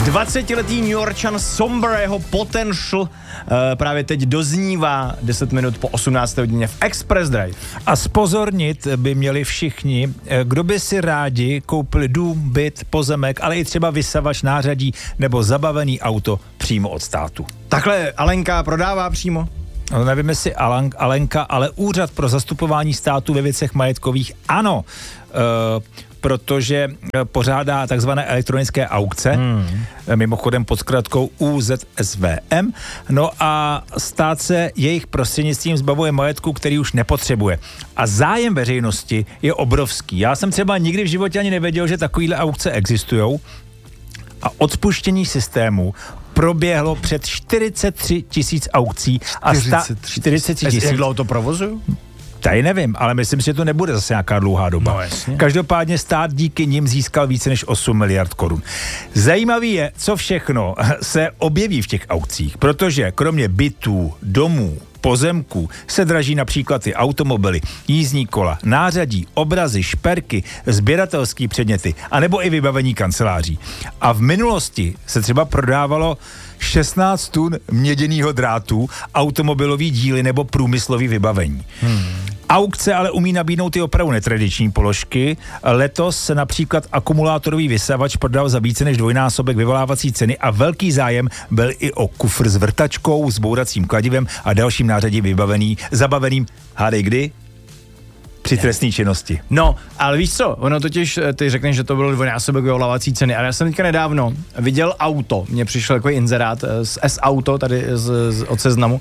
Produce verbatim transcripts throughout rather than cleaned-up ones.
dvacetiletý New Yorkčan Somber, jeho Potential uh, právě teď doznívá deset minut po osmnácté hodině v Express Drive. A zpozornit by měli všichni, kdo by si rádi koupili dům, byt, pozemek, ale i třeba vysavač, nářadí nebo zabavený auto přímo od státu. Takhle Alenka prodává přímo? No, nevím, jestli Alenka, ale Úřad pro zastupování státu ve věcech majetkových, ano, uh, protože pořádá takzvané elektronické aukce, hmm. mimochodem pod zkratkou U Z S V M, no a stát se jejich prostřednictvím zbavuje majetku, který už nepotřebuje. A zájem veřejnosti je obrovský. Já jsem třeba nikdy v životě ani nevěděl, že takovýhle aukce existujou a odpuštění systému proběhlo před čtyřicet tři tisíc aukcí. A sta- čtyřicet tři tisíc. Jak dlouho to provozuju? Tady nevím, ale myslím, že to nebude zase nějaká dlouhá doba. No, jasně. Každopádně stát díky nim získal více než osm miliard korun. Zajímavý je, co všechno se objeví v těch aukcích, protože kromě bytů, domů, pozemků se draží například i automobily, jízdní kola, nářadí, obrazy, šperky, sběratelský předměty, anebo i vybavení kanceláří. A v minulosti se třeba prodávalo šestnáct tun měděného drátu, automobilový díly nebo průmyslový vybavení. Hmm. Aukce ale umí nabídnout i opravdu netradiční položky. Letos se například akumulátorový vysavač prodal za více než dvojnásobek vyvolávací ceny a velký zájem byl i o kufr s vrtačkou, s bouracím kladivem a dalším nářadím vybavený, zabaveným, hádej kdy? Při trestné činnosti. No, ale víš co, ono totiž, ty řekneš, že to bylo dvojnásobek vyvolávací ceny, ale já jsem teďka nedávno viděl auto, mně přišel jako inzerát z S-Auto, tady z, z, od Seznamu,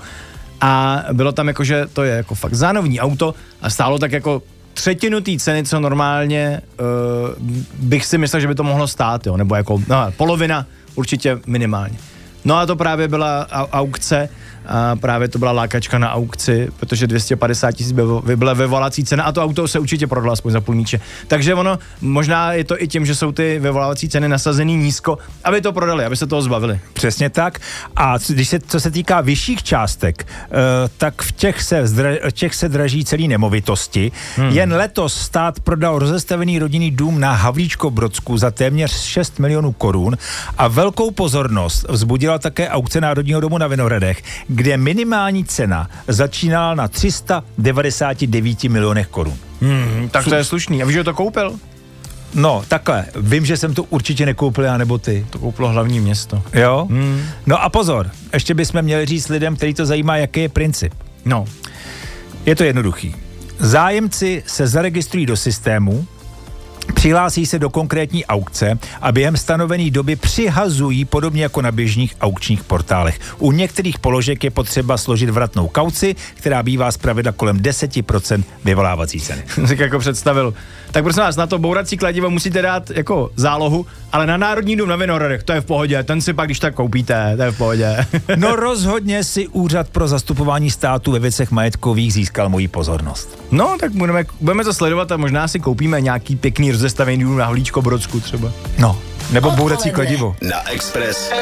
a bylo tam jako, že to je jako fakt zánovní auto a stálo tak jako třetinu té ceny, co normálně uh, bych si myslel, že by to mohlo stát, jo, nebo jako no, polovina určitě minimálně. No a to právě byla aukce a právě to byla lákačka na aukci, protože dvě stě padesát tisíc byla vyvolávací cena a to auto se určitě prodalo aspoň za půlníče. Takže ono, možná je to i tím, že jsou ty vyvolávací ceny nasazený nízko, aby to prodali, aby se toho zbavili. Přesně tak. A když se, co se týká vyšších částek, uh, tak v těch se, zdra, těch se draží celý nemovitosti. Hmm. Jen letos stát prodal rozestavený rodinný dům na Havlíčko-Brodsku za téměř šest milionů korun a velkou pozornost vzbudila také aukce Národního domu na Vinohradech, kde minimální cena začínala na tři sta devadesát devět milionech korun. Hmm, tak to je slušný. A víš, že to koupil? No, takhle. Vím, že jsem to určitě nekoupil já nebo ty. To koupilo hlavní město. Jo? Hmm. No a pozor, ještě bychom měli říct lidem, který to zajímá, jaký je princip. No. Je to jednoduchý. Zájemci se zaregistrují do systému, přihlásí se do konkrétní aukce a během stanovené doby přihazují podobně jako na běžných aukčních portálech. U některých položek je potřeba složit vratnou kauci, která bývá zpravidla kolem deset procent vyvolávací ceny. Tak jako představil. Tak prosím vás, na to bourací kladivo musíte dát jako zálohu, ale na Národní dům na Vinohradech, to je v pohodě, ten si pak když tak koupíte, to je v pohodě. No rozhodně si Úřad pro zastupování státu ve věcech majetkových získal moji pozornost. No, tak budeme, budeme to sledovat a možná si koupíme nějaký pěkný rozestavený dům na Havlíčko-Brodsku třeba. No, nebo bourací kladivo. Na Express.